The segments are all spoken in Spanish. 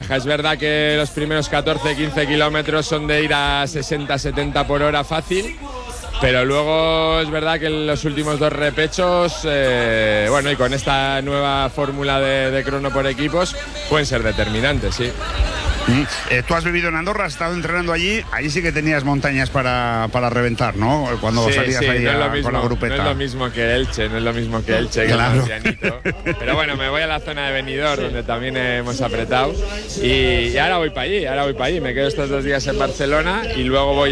ventaja. Es verdad que los primeros 14-15 kilómetros son de ir a 60-70 por hora fácil, pero luego es verdad que en los últimos 2 repechos, bueno, y con esta nueva fórmula de crono por equipos, pueden ser determinantes, sí. Tú has vivido en Andorra, has estado entrenando allí sí que tenías montañas para reventar, ¿no? Cuando salías ahí con la grupeta. No es lo mismo que Elche, Claro. Que es más. Pero bueno, me voy a la zona de Benidorm, donde también hemos apretado, y ahora voy para allí, me quedo estos 2 días en Barcelona y luego voy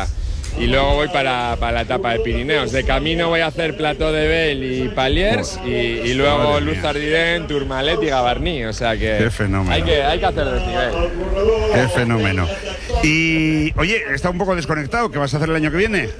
para la etapa de Pirineos. De camino voy a hacer Plateau de Bel y Paliers y luego Luz Ardiden, Tourmalet y Gavarnie. O sea que qué fenómeno. Hay que hacer desnivel. Qué fenómeno. Y oye, está un poco desconectado. ¿Qué vas a hacer el año que viene?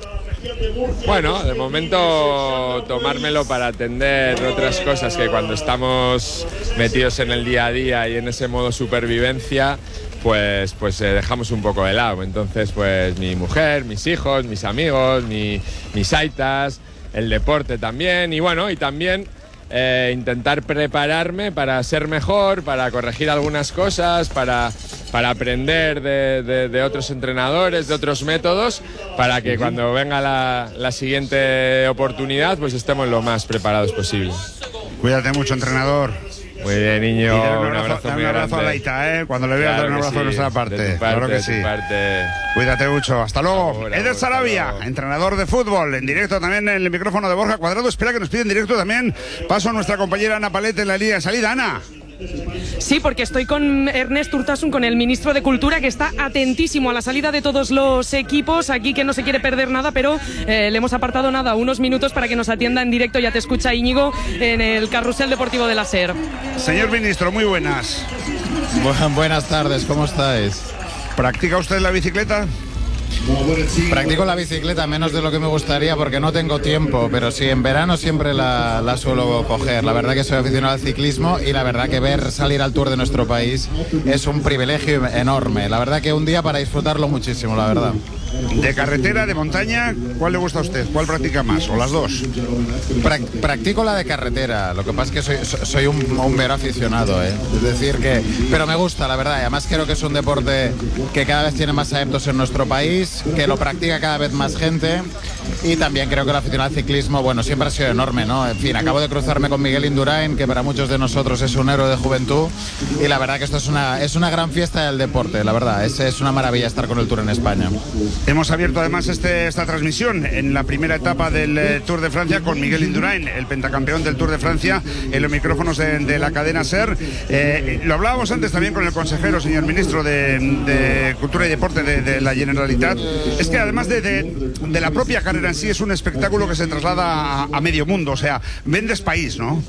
Bueno, de momento tomármelo para atender otras cosas que cuando estamos metidos en el día a día y en ese modo supervivencia, pues dejamos un poco de lado. Entonces, pues mi mujer, mis hijos, mis amigos, mis aitas, el deporte también, y bueno, y también intentar prepararme para ser mejor, para corregir algunas cosas, para aprender de otros entrenadores, de otros métodos, para que cuando venga la siguiente oportunidad, pues estemos lo más preparados posible. Cuídate mucho, entrenador. Muy bien, niño. Y un abrazo a Laita, cuando le veas, dar un abrazo de nuestra parte. Claro que sí. Cuídate mucho. Hasta luego. Eder Sarabia, entrenador de fútbol, en directo también en el micrófono de Borja Cuadrado. Espera que nos pide en directo también paso a nuestra compañera Ana Palete en la línea de salida. Ana. Sí, porque estoy con Ernest Urtasun, con el ministro de Cultura, que está atentísimo a la salida de todos los equipos, aquí que no se quiere perder nada, pero le hemos apartado unos minutos para que nos atienda en directo. Ya te escucha Íñigo en el carrusel deportivo de la SER. Señor ministro, muy buenas. Buenas tardes, ¿cómo estáis? ¿Practica usted la bicicleta? Practico la bicicleta menos de lo que me gustaría porque no tengo tiempo, pero sí, en verano siempre la suelo coger. La verdad que soy aficionado al ciclismo y la verdad que ver salir al Tour de nuestro país es un privilegio enorme. La verdad que un día para disfrutarlo muchísimo, la verdad. ¿De carretera, de montaña? ¿Cuál le gusta a usted? ¿Cuál practica más? ¿O las dos? Practico la de carretera, lo que pasa es que soy un mero aficionado, ¿eh? Es decir que... Pero me gusta, la verdad, y además creo que es un deporte que cada vez tiene más adeptos en nuestro país, que lo practica cada vez más gente, y también creo que la afición al ciclismo, bueno, siempre ha sido enorme, ¿no? En fin, acabo de cruzarme con Miguel Indurain, que para muchos de nosotros es un héroe de juventud, y la verdad que esto es una gran fiesta del deporte, la verdad, es una maravilla estar con el Tour en España. Hemos abierto además esta transmisión en la primera etapa del Tour de Francia con Miguel Indurain, el pentacampeón del Tour de Francia, en los micrófonos de la cadena SER. Lo hablábamos antes también con el consejero, señor ministro de Cultura y Deporte de la Generalitat. Es que además de la propia carrera en sí, es un espectáculo que se traslada a medio mundo, o sea, vendes país, ¿no?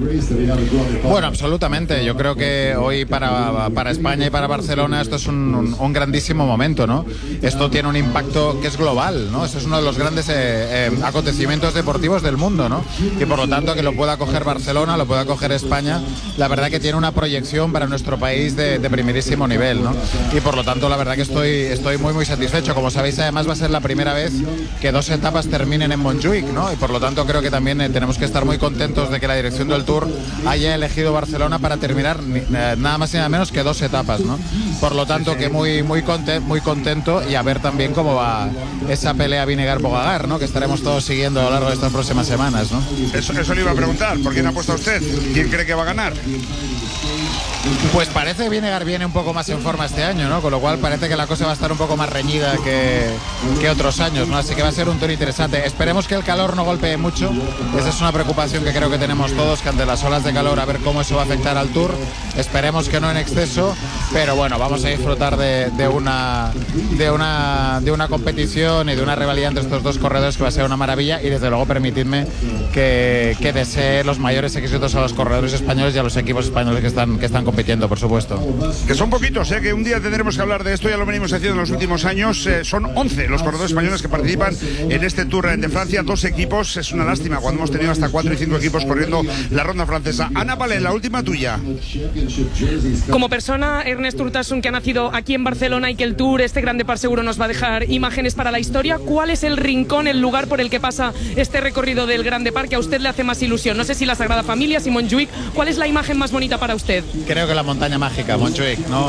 Bueno, absolutamente. Yo creo que hoy para España y para Barcelona esto es un grandísimo momento, ¿no? Esto tiene un impacto que es global, ¿no? Esto es uno de los grandes acontecimientos deportivos del mundo, ¿no? Y por lo tanto que lo pueda coger Barcelona, lo pueda coger España, la verdad que tiene una proyección para nuestro país de primerísimo nivel, ¿no? Y por lo tanto la verdad que estoy muy satisfecho. Como sabéis, además va a ser la primera vez que 2 etapas terminen en Montjuic, ¿no? Y por lo tanto creo que también tenemos que estar muy contentos de que la dirección del Tour haya elegido Barcelona para terminar nada más y nada menos que 2 etapas, ¿no? Por lo tanto que muy contento, y a ver también cómo va esa pelea Vinegar-Pogacar, ¿no? Que estaremos todos siguiendo a lo largo de estas próximas semanas, ¿no? Eso le iba a preguntar. ¿Por quién apuesta usted? ¿Quién cree que va a ganar? Pues parece que Vinegar viene un poco más en forma este año, ¿no? Con lo cual parece que la cosa va a estar un poco más reñida que otros años, ¿no? Así que va a ser un Tour interesante. Esperemos que el calor no golpee mucho. Esa es una preocupación que creo que tenemos todos, que ante las olas de calor a ver cómo eso va a afectar al Tour. Esperemos que no en exceso, pero bueno, vamos a disfrutar de una competición y de una rivalidad entre estos dos corredores que va a ser una maravilla, y desde luego permitidme que desee los mayores éxitos a los corredores españoles y a los equipos españoles que están compitiendo, por supuesto. Que son poquitos, que un día tendremos que hablar de esto, ya lo venimos haciendo en los últimos años. Son 11 los corredores españoles que participan en este Tour de Francia, 2 equipos, es una lástima cuando hemos tenido hasta 4 y 5 equipos corriendo la ronda francesa. Ana Palé, la última tuya. Como persona, Ernest Urtasun, que ha nacido aquí en Barcelona y que el Tour, este Grande Par seguro nos va a dejar imágenes para la historia, ¿cuál es el rincón, el lugar por el que pasa este recorrido del Grande Par que a usted le hace más ilusión? No sé si la Sagrada Familia, si Montjuic, ¿cuál es la imagen más bonita para usted? Creo que la montaña mágica, Montjuic, ¿no?